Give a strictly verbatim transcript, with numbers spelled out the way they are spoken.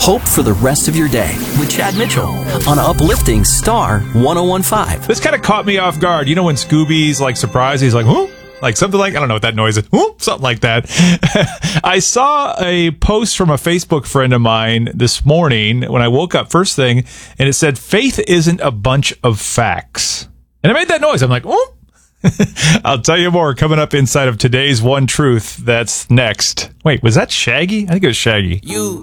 hope for the rest of your day with Chad Mitchell on Uplifting Star one oh one five. This kind of caught me off guard. You know when Scooby's like surprised, he's like, whoa? Like something like, I don't know what that noise is. Whoa, something like that. I saw a post from a Facebook friend of mine this morning when I woke up first thing, and it said, faith isn't a bunch of facts. And I made that noise. I'm like, oh. I'll tell you more coming up inside of today's One Truth. That's next. Wait, was that Shaggy? I think it was Shaggy. You